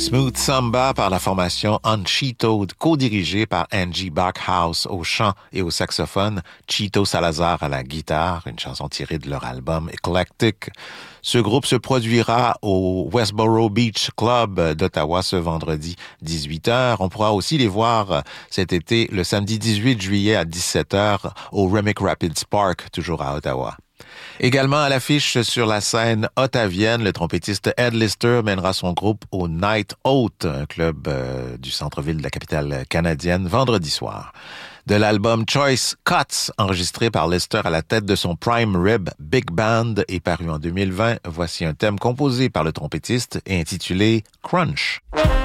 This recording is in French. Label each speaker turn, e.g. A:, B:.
A: Smooth Samba par la formation Uncheated, co-dirigée par Angie Backhouse au chant et au saxophone, Chito Salazar à la guitare, une chanson tirée de leur album Eclectic. Ce groupe se produira au Westboro Beach Club d'Ottawa ce vendredi 18h. On pourra aussi les voir cet été, le samedi 18 juillet à 17h au Remick Rapids Park, toujours à Ottawa. Également à l'affiche sur la scène ottavienne, le trompettiste Ed Lister mènera son groupe au Night Out, un club du centre-ville de la capitale canadienne, vendredi soir. De l'album Choice Cuts, enregistré par Lister à la tête de son Prime Rib Big Band et paru en 2020, voici un thème composé par le trompettiste et intitulé Crunch.